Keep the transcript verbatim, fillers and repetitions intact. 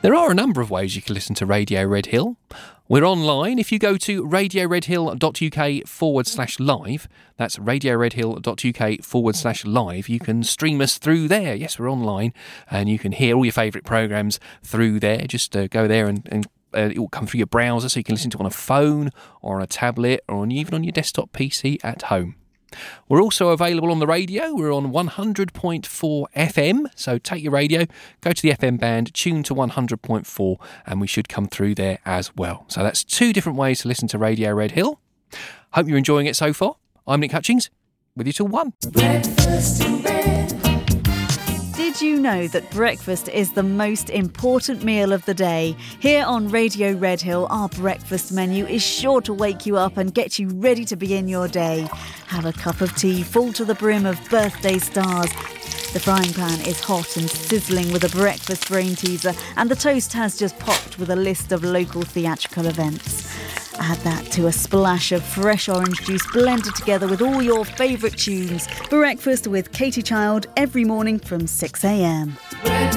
There are a number of ways you can listen to Radio Red Hill. We're online. If you go to radioredhill.uk forward slash live, that's radioredhill.uk forward slash live, you can stream us through there. Yes, we're online, and you can hear all your favourite programmes through there. Just uh, go there and, and uh, it will come through your browser, so you can listen to it on a phone or on a tablet or on, even on your desktop P C at home. We're also available on the radio. We're on one hundred point four F M, so take your radio, go to the F M band, tune to one hundred point four, and we should come through there as well. So that's two different ways to listen to Radio Red Hill. Hope you're enjoying it so far. I'm Nick Hutchings, with you till one. Breakfast in bed. Did you know that breakfast is the most important meal of the day? Here on Radio Red Hill, our breakfast menu is sure to wake you up and get you ready to begin your day. Have a cup of tea full to the brim of birthday stars. The frying pan is hot and sizzling with a breakfast brain teaser, and the toast has just popped with a list of local theatrical events. Add that to a splash of fresh orange juice blended together with all your favourite tunes. Breakfast with Katie Child every morning from six a m.